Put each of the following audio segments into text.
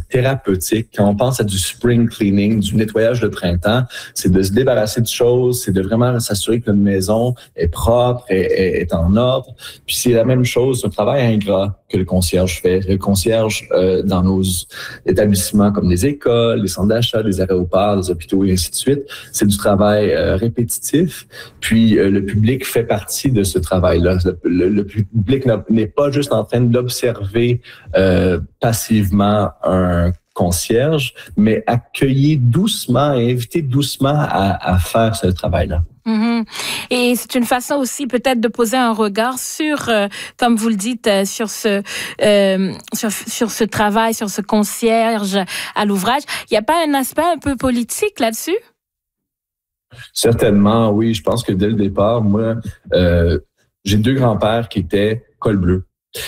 thérapeutique. Quand on pense à du spring cleaning, du nettoyage de printemps, c'est de se débarrasser de choses, c'est de vraiment s'assurer que notre maison est propre, est en ordre. Puis c'est la même chose, un travail ingrat que le concierge fait. Le concierge, dans nos établissements comme les écoles, les centres d'achat, les aéroports, les hôpitaux et ainsi de suite, c'est du travail répétitif. Puis le public fait partie de ce travail-là. Le public n'est pas juste en train d'observer passivement un concierge, mais accueillir doucement et inviter doucement à faire ce travail-là. Mm-hmm. Et c'est une façon aussi peut-être de poser un regard sur, comme vous le dites, sur ce travail, sur ce concierge à l'ouvrage. Il n'y a pas un aspect un peu politique là-dessus? Certainement, oui. Je pense que dès le départ, moi, j'ai 2 grands-pères qui étaient col bleu.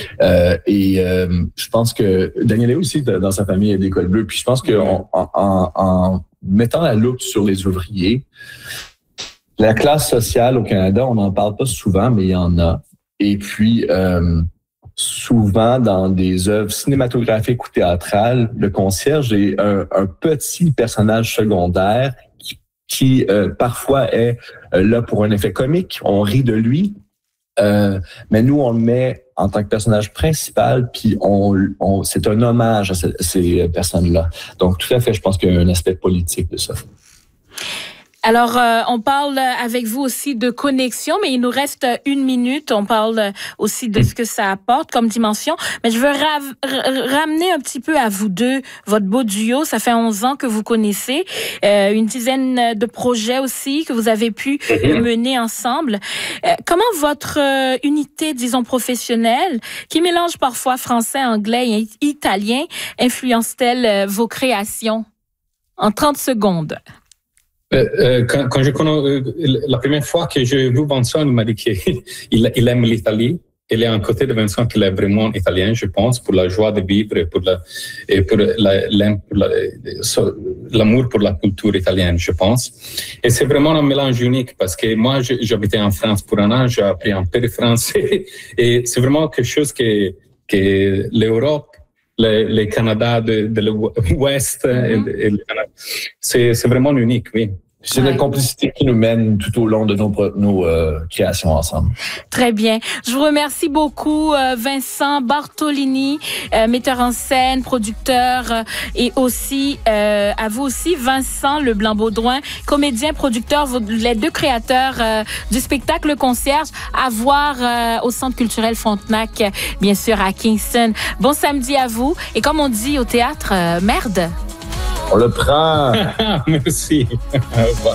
Je pense que Daniel aussi, dans sa famille, a des cols bleus. Puis je pense qu'en mettant la loupe sur les ouvriers, la classe sociale au Canada, on n'en parle pas souvent, mais il y en a. Et puis, souvent, dans des œuvres cinématographiques ou théâtrales, le concierge est un petit personnage secondaire qui parfois est là pour un effet comique. On rit de lui. Mais nous, on le met en tant que personnage principal, puis c'est un hommage à ces personnes-là. Donc, tout à fait, je pense qu'il y a un aspect politique de ça. Alors, on parle avec vous aussi de connexion, mais il nous reste 1 minute. On parle aussi de ce que ça apporte comme dimension. Mais je veux ramener un petit peu à vous deux, votre beau duo. Ça fait 11 ans que vous connaissez, une dizaine de projets aussi que vous avez pu mener ensemble. Comment votre unité, disons, professionnelle, qui mélange parfois français, anglais et italien, influence-t-elle vos créations? En 30 secondes. Quand je connais, la première fois que j'ai vu Vincent, il m'a dit qu'il aime l'Italie. Il est à côté de Vincent qu'il est vraiment italien, je pense, pour la joie de vivre et pour l'amour pour la culture italienne, je pense. Et c'est vraiment un mélange unique parce que moi, j'habitais en France pour 1 an, j'ai appris un peu de français et c'est vraiment quelque chose que l'Europe, le Canada de l'Ouest, c'est vraiment unique, oui. C'est la complicité qui nous mène tout au long de nos créations ensemble. Très bien. Je vous remercie beaucoup, Vincent Bartolini, metteur en scène, producteur, et aussi à vous aussi, Vincent Leblanc-Baudouin, comédien, producteur, les 2 créateurs du spectacle Le Concierge, à voir au Centre culturel Frontenac, bien sûr, à Kingston. Bon samedi à vous. Et comme on dit au théâtre, merde. On le prend. Merci. Au revoir.